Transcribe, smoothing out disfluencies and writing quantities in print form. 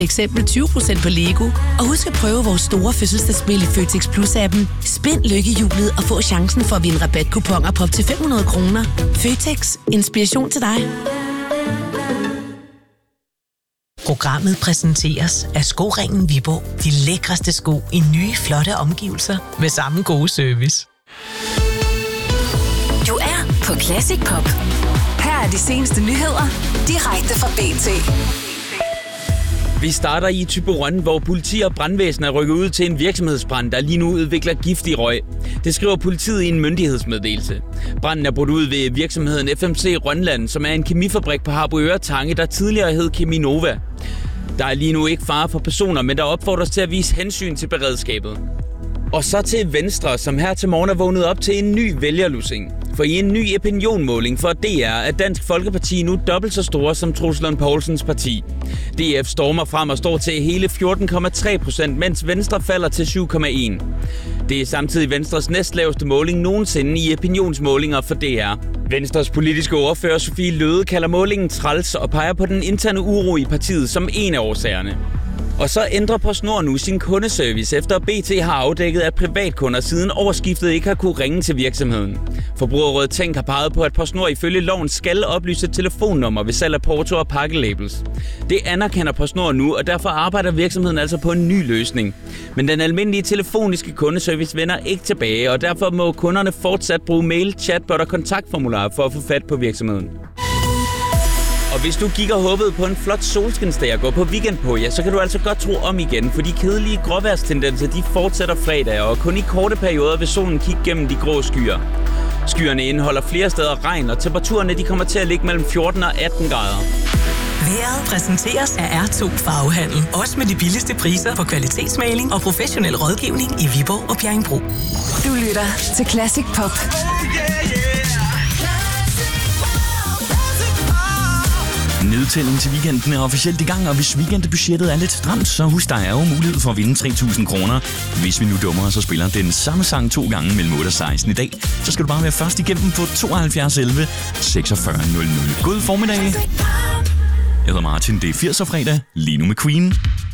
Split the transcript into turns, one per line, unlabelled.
Eksempel 20% på Lego. Og husk at prøve vores store fødselsdagsspil i Føtex Plus-appen. Spind lykkehjulet og få chancen for at vinde rabatkuponer på op til 500 kroner. Føtex. Inspiration til dig.
Programmet præsenteres af Skoringen Viborg. De lækreste sko i nye, flotte omgivelser med samme gode service.
Du er på Classic Pop. Her er de seneste nyheder direkte fra BT.
Vi starter i Thyborøn, hvor politi og brandvæsen er rykket ud til en virksomhedsbrand, der lige nu udvikler giftig røg. Det skriver politiet i en myndighedsmeddelelse. Branden er brudt ud ved virksomheden FMC Rønland, som er en kemifabrik på Harboøre Tange, der tidligere hed Cheminova. Der er lige nu ikke fare for personer, men der opfordres til at vise hensyn til beredskabet. Og så til Venstre, som her til morgen er vågnet op til en ny vælgerlussing. For i en ny opinionmåling for DR er Dansk Folkeparti nu dobbelt så store som Troels Lund Poulsens parti. DF stormer frem og står til hele 14,3%, mens Venstre falder til 7,1%. Det er samtidig Venstres næstlaveste måling nogensinde i opinionsmålinger for DR. Venstres politiske ordfører Sofie Løde kalder målingen træls og peger på den interne uro i partiet som en af årsagerne. Og så ændrer PostNord nu sin kundeservice, efter BT har afdækket, at privatkunder siden årsskiftet ikke har kunne ringe til virksomheden. Forbrugerrådet Tænk har peget på, at PostNord ifølge loven skal oplyse et telefonnummer ved salg af porto og pakkelabels. Det anerkender PostNord nu, og derfor arbejder virksomheden altså på en ny løsning. Men den almindelige telefoniske kundeservice vender ikke tilbage, og derfor må kunderne fortsat bruge mail, chatbot og kontaktformular for at få fat på virksomheden. Og hvis du gik og håbede på en flot solskinsdag at gå på weekend på, ja, så kan du altså godt tro om igen, for de kedelige gråvejrstendenser, de fortsætter fredag, og kun i korte perioder vil solen kigge gennem de grå skyer. Skyerne indeholder flere steder regn, og temperaturerne de kommer til at ligge mellem 14 og 18 grader.
Vejret præsenteres af R2 Farvehandel. Også med de billigste priser på kvalitetsmaling og professionel rådgivning i Viborg og Bjerringbro.
Du lytter til Classic Pop.
Nedtælling til weekenden er officielt i gang, og hvis weekendbudgettet er lidt stramt, så husk, der er jo mulighed for at vinde 3.000 kroner. Hvis vi nu dummer os og spiller den samme sang 2 gange mellem 8 og 16 i dag, så skal du bare være først igennem på 72 11 46 00. God formiddag. Jeg hedder Martin, det er 80'er fredag, lige nu med Queen.